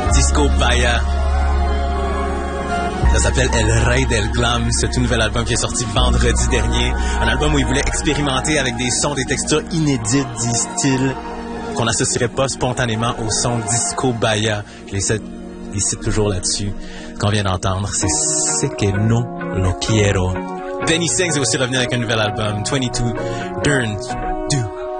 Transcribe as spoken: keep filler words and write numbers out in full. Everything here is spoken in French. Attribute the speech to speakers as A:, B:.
A: Disco Baya. Ça s'appelle El Rey del Glam. C'est tout nouvel album qui est sorti vendredi dernier. Un album où il voulait expérimenter avec des sons, des textures inédites, disent-ils, qu'on n'associerait pas spontanément au son Disco Baya. Je les cite, les cite toujours là-dessus. Ce qu'on vient d'entendre, c'est C'est que no lo quiero. Benny Sings est aussi revenu avec un nouvel album, vingt-deux Durn.